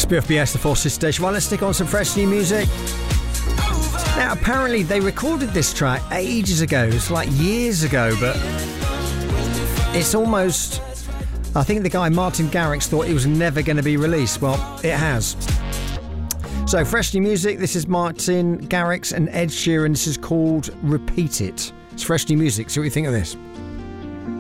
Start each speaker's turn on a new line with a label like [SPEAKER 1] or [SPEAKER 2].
[SPEAKER 1] BFBS, the Forces Station. Well, let's stick on some fresh new music. Now, apparently they recorded this track ages ago. It's like years ago, but it's almost... I think the guy, Martin Garrix, thought it was never going to be released. Well, it has. So, fresh new music. This is Martin Garrix and Ed Sheeran. This is called Repeat It. It's fresh new music. See what you think of this.